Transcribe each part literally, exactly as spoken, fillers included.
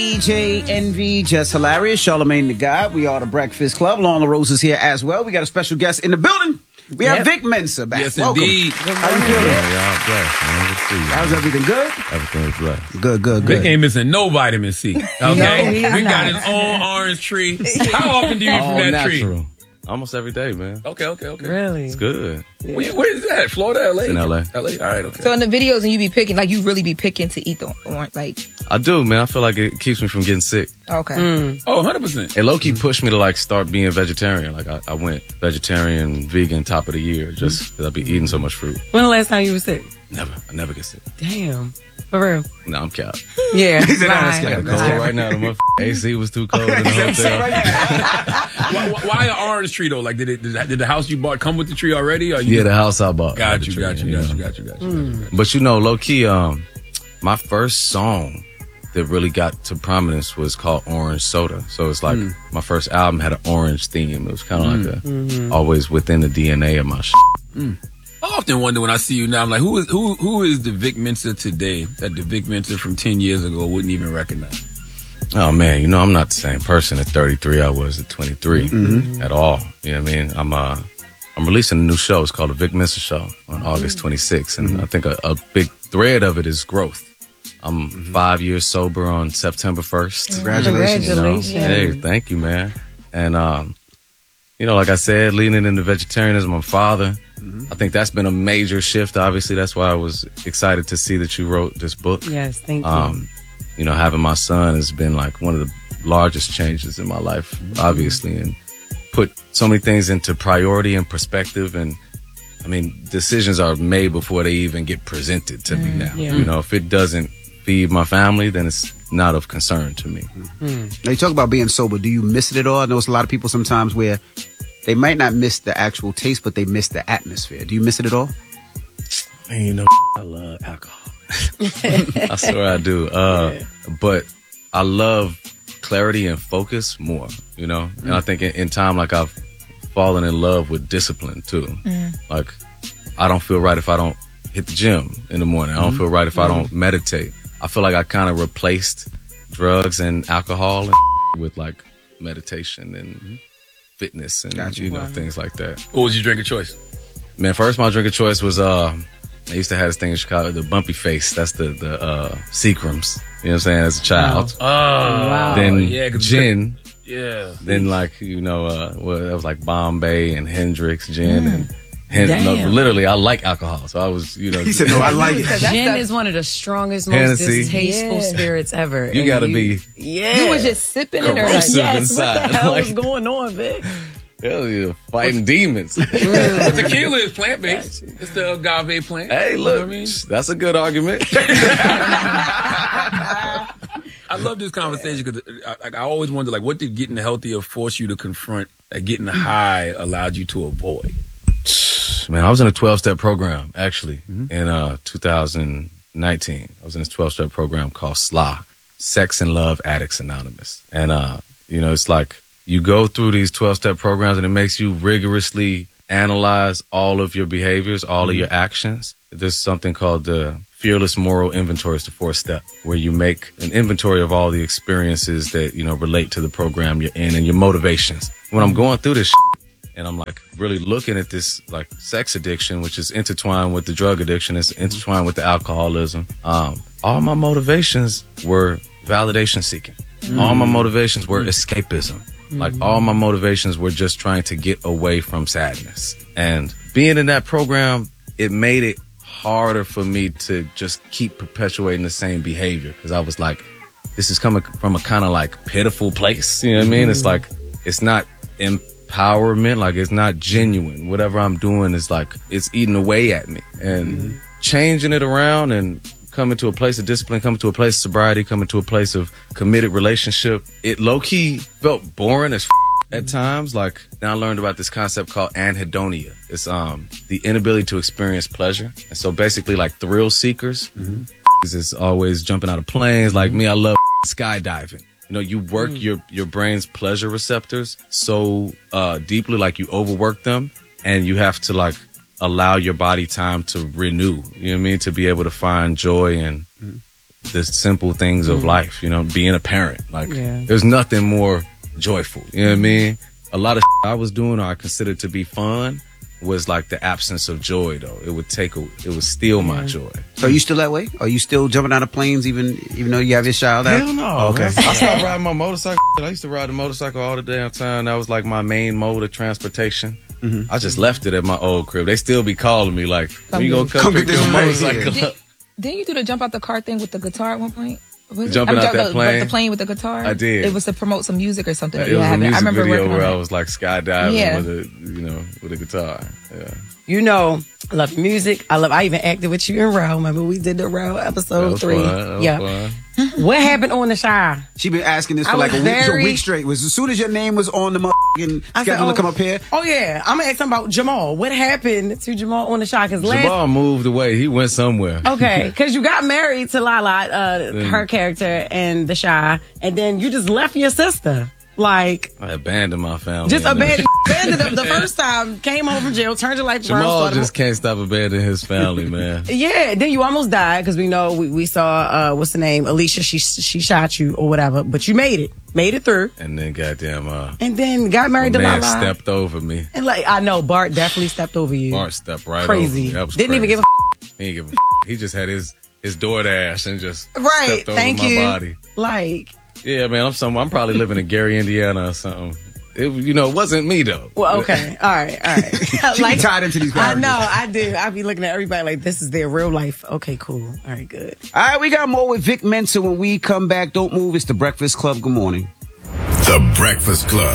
D J Envy, Just Hilarious, Charlamagne the God. We are the Breakfast Club. Lawn Rose is here as well. We got a special guest in the building. We have yep. Vic Mensa back. Yes, welcome. Indeed. How you feeling? Yeah, y'all blessed, man. How's everything good? Everything is blessed. Good, good, good. Vic ain't missing no vitamin C. Okay? No, we got his own orange tree. How often do you eat from that natural. tree? Almost every day, man. Okay, okay, okay. Really? It's good. Yeah. Where, where is that? Florida, L A? It's in L A. L A? All right, okay. So in the videos, and you be picking, like you really be picking to eat the orange, like. I do, man. I feel like it keeps me from getting sick. Okay. Mm. Oh, one hundred percent. It low-key pushed me to like start being vegetarian. Like I, I went vegetarian, vegan, top of the year, just because I be eating so much fruit. When the last time you were sick? Never. I never get sick. Damn. For real? No, I'm cap. Yeah. He said, right. "I'm I got cold right now. The motherfucking A C was too cold in the hotel. why, why an orange tree though? Like, did it? Did, that, did the house you bought come with the tree already? Or you Yeah, the house I bought. Got you, tree, got you, you got know? you, got you, got you, Mm. got you. But you know, low key, um, my first song that really got to prominence was called Orange Soda. So it's like Mm. my first album had an orange theme. It was kind of Mm. like a Mm-hmm. always within the D N A of my shit. Mm. I often wonder when I see you now, I'm like, who is who who is the Vic Mensa today that the Vic Mensa from ten years ago wouldn't even recognize? Oh man, you know I'm not the same person at thirty-three I was at twenty-three Mm-hmm. at all. You know what I mean? I'm uh I'm releasing a new show. It's called The Vic Mensa Show on August twenty-sixth, and Mm-hmm. I think a, a big thread of it is growth. I'm Mm-hmm. five years sober on September first. Congratulations. You know? Congratulations. Hey, thank you, man. And um, you know, like I said, leaning into vegetarianism. I'm a father. I think that's been a major shift. Obviously, that's why I was excited to see that you wrote this book. Yes, thank you. Um, you know, having my son has been like one of the largest changes in my life, obviously, and put so many things into priority and perspective. And I mean, decisions are made before they even get presented to me now. yeah. You know, if it doesn't feed my family, then it's not of concern to me. Now, you talk about being sober. Do you miss it at all? I know it's a lot of people sometimes where they might not miss the actual taste, but they miss the atmosphere. Do you miss it at all? Man, you know, I love alcohol. I swear I do. Uh, but I love clarity and focus more, you know? And I think in, in time, like I've fallen in love with discipline too. Like I don't feel right if I don't hit the gym in the morning. I don't feel right if I don't meditate. I feel like I kind of replaced drugs and alcohol and with like meditation and fitness and Gotcha. you know Wow. things like that. What was your drink of choice? Man, first my drink of choice was uh I used to have this thing in Chicago, the bumpy face. That's the the uh Seagrams. You know what I'm saying? As a child. Oh, wow. Then yeah, 'cause gin. Yeah. Then like, you know, uh well that was like Bombay and Hendrix gin and Hen- no, Damn. literally I like alcohol. So I was, you know, He said, no, I like it. Gin is one of the strongest, most Hennessy. distasteful Yeah. spirits ever. you And gotta be Yeah. You was just sipping it or like, corrosive Yes, inside. what the hell Like, is going on, Vic? hell yeah, fighting demons. But tequila is plant based. It's the agave plant. Hey, You know look, what I mean? that's a good argument. I love this conversation because I, I always wonder, like, what did getting healthier force you to confront that getting high allowed you to avoid? Man, I was in a twelve-step program, actually, in uh, two thousand nineteen. I was in this twelve-step program called S L A, Sex and Love Addicts Anonymous. And, uh, you know, it's like you go through these twelve-step programs and it makes you rigorously analyze all of your behaviors, all of your actions. There's something called the Fearless Moral Inventory. It's the fourth step, where you make an inventory of all the experiences that, you know, relate to the program you're in and your motivations. When I'm going through this shit, and I'm like really looking at this like sex addiction, which is intertwined with the drug addiction, it's intertwined with the alcoholism. Um, all my motivations were validation seeking. All my motivations were escapism. Like all my motivations were just trying to get away from sadness. And being in that program, it made it harder for me to just keep perpetuating the same behavior. Cause I was like, this is coming from a kind of like pitiful place. You know what I mean? It's like, it's not empowerment. Like it's not genuine. Whatever I'm doing is like, it's eating away at me. And changing it around and coming to a place of discipline, coming to a place of sobriety, coming to a place of committed relationship, it low-key felt boring as f- at times. Like, then I learned about this concept called anhedonia. It's um the inability to experience pleasure. And so basically like thrill seekers mm-hmm. is always jumping out of planes. Like me, I love skydiving. You know, you work mm. your, your brain's pleasure receptors so uh, deeply, like you overwork them, and you have to like allow your body time to renew, you know what I mean? To be able to find joy and mm. the simple things of life, you know, being a parent. Like, Yeah. there's nothing more joyful. You know what I mean? A lot of I was doing or I considered to be fun was like the absence of joy, though. It would take a, it would steal my joy. So are you still that way? Are you still jumping out of planes even even though you have your child out? Hell no. Oh, okay. Man. I stopped riding my motorcycle. I used to ride the motorcycle all the damn time. That was like my main mode of transportation. Mm-hmm. I just left it at my old crib. They still be calling me like, when you gonna come, Come pick get your this motorcycle thing. up? Didn't you do the jump out the car thing with the guitar at one point? Was it? Jumping I'm out that the, plane? The plane with the guitar? I did. It was to promote some music or something. It that you was a had. music I remember video working where on I it. was like skydiving Yeah. with a, you know, with a guitar. Yeah. You know, I love music. I love. I even acted with you in Row. Remember we did the Row That episode was three. fun. That was yeah. fun. What happened on the Shy? She been asking this I for like a was week, a very- week straight. Was as soon as your name was on the motherfucking I schedule said, to come up here? Oh yeah, I'm gonna ask him about Jamal. What happened to Jamal on the Shy? Because last Jamal moved away. He went somewhere. Okay, because you got married to Lala, uh, Mm. her character, and the Shy, and then you just left your sister. Like, I abandoned my family. just and then- abandoned, abandoned them the first time, came home from jail, turned your life around. Jamal started- just can't stop abandoning his family, man. Yeah, then you almost died because we know we, we saw, uh, what's the name? Alicia, she she shot you or whatever, but you made it. Made it through. And then goddamn, uh, And then got my married to man Lala. stepped over me. And like, I know, Bart definitely stepped over you. Bart stepped right Crazy. over me. That was Didn't even crazy. give a He didn't give a He just had his his DoorDash and just Right, stepped over thank my you. body. Like, Yeah, man, I'm some. I'm probably living in Gary, Indiana, or something. It, you know, it wasn't me though. well, okay. All right, all right. She be tied into these I characters. know, I do. I be looking at everybody like this is their real life. Okay, cool. All right, good. All right, we got more with Vic Mensa when we come back. Don't move. It's the Breakfast Club. Good morning. The Breakfast Club.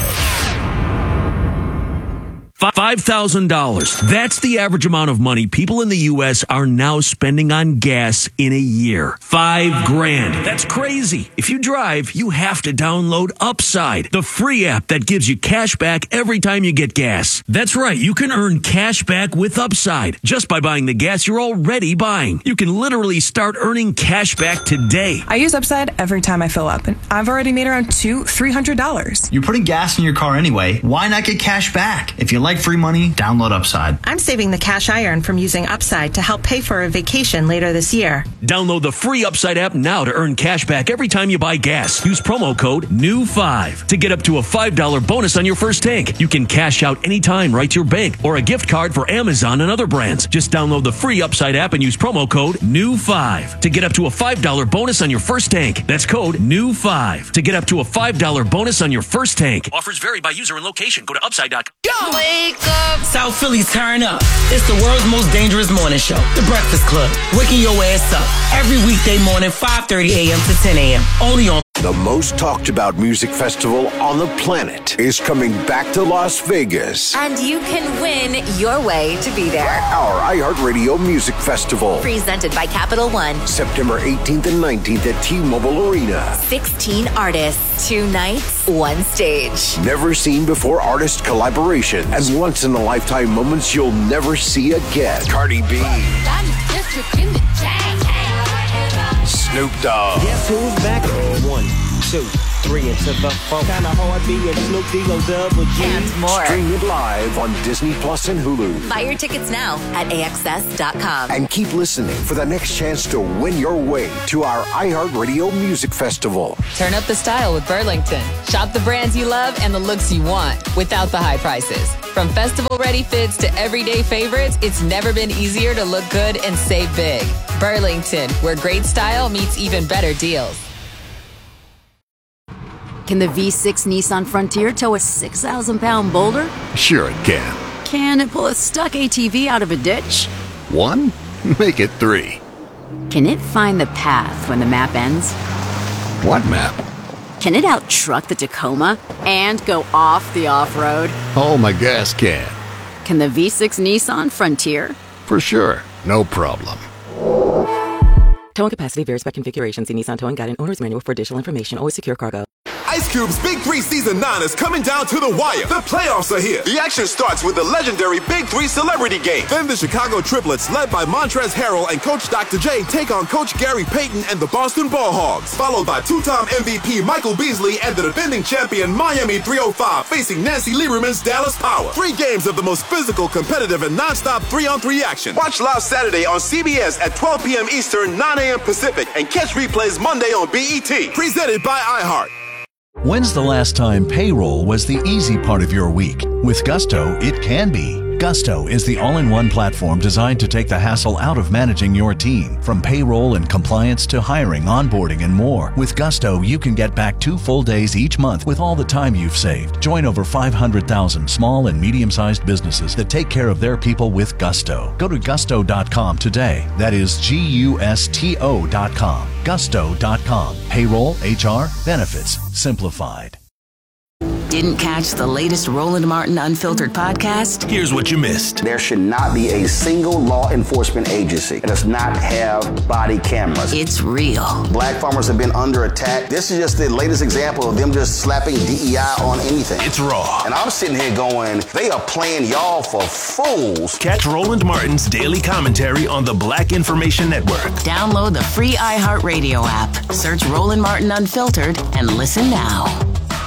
five thousand dollars. That's the average amount of money people in the U S are now spending on gas in a year. Five grand. That's crazy. If you drive, you have to download Upside, the free app that gives you cash back every time you get gas. That's right. You can earn cash back with Upside just by buying the gas you're already buying. You can literally start earning cash back today. I use Upside every time I fill up, and I've already made around two, three hundred dollars. You're putting gas in your car anyway. Why not get cash back? If you like free money, download Upside. I'm saving the cash I earn from using Upside to help pay for a vacation later this year. Download the free Upside app now to earn cash back every time you buy gas. Use promo code N E W five to get up to a five dollar bonus on your first tank. You can cash out anytime right to your bank or a gift card for Amazon and other brands. Just download the free Upside app and use promo code N E W five to get up to a five dollar bonus on your first tank. That's code N E W five to get up to a five dollar bonus on your first tank. Offers vary by user and location. Go to upside dot com. Wake up. South Philly's turn up. It's the world's most dangerous morning show, The Breakfast Club. Waking your ass up every weekday morning, five thirty a.m. to ten a.m. Only on The most talked about music festival on the planet is coming back to Las Vegas. And you can win your way to be there. Our iHeartRadio Music Festival. Presented by Capital One. September eighteenth and nineteenth at T-Mobile Arena. sixteen artists, two nights, one stage. Never seen before artist collaboration and once in a lifetime moments you'll never see again. Cardi B. Snoop Dogg. Guess who's back? One, two, three into the phone. Kinda hard being Snoop D-O double G. And more. Stream it live on Disney Plus and Hulu. Buy your tickets now at A X S dot com. And keep listening for the next chance to win your way to our iHeartRadio Music Festival. Turn up the style with Burlington. Shop the brands you love and the looks you want without the high prices. From festival-ready fits to everyday favorites, it's never been easier to look good and save big. Burlington, where great style meets even better deals. Can the V six Nissan Frontier tow a six thousand pound boulder? Sure it can. Can it pull a stuck A T V out of a ditch? One? Make it three. Can it find the path when the map ends? What map? Can it out-truck the Tacoma and go off the off-road? Oh, my gas can. Can the V six Nissan Frontier? For sure. No problem. Towing capacity varies by configuration. See Nissan Towing Guide and Owner's Manual for additional information. Always secure cargo. I Ice Cube's Big Three Season nine is coming down to the wire. The playoffs are here. The action starts with the legendary Big Three Celebrity Game. Then the Chicago Triplets, led by Montrezl Harrell and Coach Doctor J, take on Coach Gary Payton and the Boston Ball Hogs, followed by two-time M V P Michael Beasley and the defending champion Miami three oh five facing Nancy Lieberman's Dallas Power. Three games of the most physical, competitive, and non-stop three-on-three action. Watch live Saturday on C B S at twelve p.m. Eastern, nine a.m. Pacific, and catch replays Monday on B E T. Presented by iHeart. When's the last time payroll was the easy part of your week? With Gusto, it can be. Gusto is the all-in-one platform designed to take the hassle out of managing your team. From payroll and compliance to hiring, onboarding, and more. With Gusto, you can get back two full days each month with all the time you've saved. Join over five hundred thousand small and medium-sized businesses that take care of their people with Gusto. Go to gusto dot com today. That is G U S T O dot com. gusto dot com. Payroll, H R, benefits, simplified. Didn't catch the latest Roland Martin Unfiltered podcast? Here's what you missed. There should not be a single law enforcement agency that does not have body cameras. It's real. Black farmers have been under attack. This is just the latest example of them just slapping D E I on anything. It's raw. And I'm sitting here going, they are playing y'all for fools. Catch Roland Martin's daily commentary on the Black Information Network. Download the free iHeartRadio app. Search Roland Martin Unfiltered and listen now.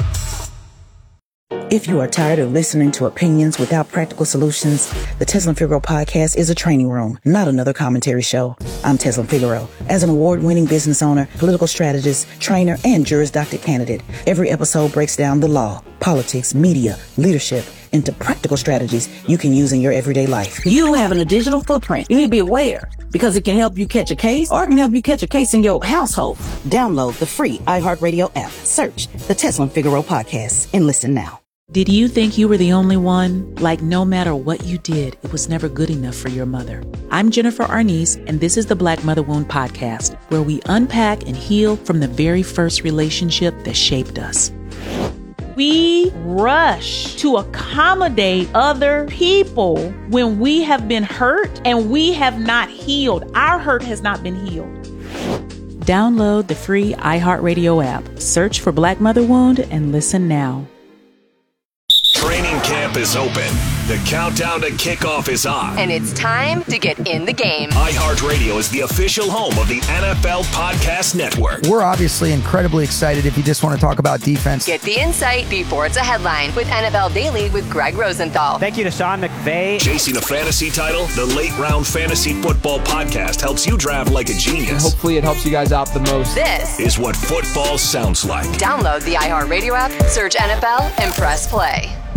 If you are tired of listening to opinions without practical solutions, the Tezlyn Figaro podcast is a training room, not another commentary show. I'm Tezlyn Figaro. As an award-winning business owner, political strategist, trainer, and Juris Doctorate candidate, every episode breaks down the law, politics, media, leadership, into practical strategies you can use in your everyday life. You having a digital footprint. You need to be aware because it can help you catch a case or it can help you catch a case in your household. Download the free iHeartRadio app. Search the Tezlyn Figaro podcast and listen now. Did you think you were the only one? Like no matter what you did, it was never good enough for your mother. I'm Jennifer Arnice, and this is the Black Mother Wound Podcast, where we unpack and heal from the very first relationship that shaped us. We rush to accommodate other people when we have been hurt and we have not healed. Our hurt has not been healed. Download the free iHeartRadio app. Search for Black Mother Wound and listen now. Training camp is open. The countdown to kickoff is on. And it's time to get in the game. iHeartRadio is the official home of the N F L Podcast Network. We're obviously incredibly excited if you just want to talk about defense. Get the insight before it's a headline with N F L Daily with Greg Rosenthal. Thank you to Sean McVay. Chasing a fantasy title, the Late Round Fantasy Football Podcast helps you draft like a genius. And hopefully it helps you guys out the most. This is what football sounds like. Download the iHeartRadio app, search N F L, and press play.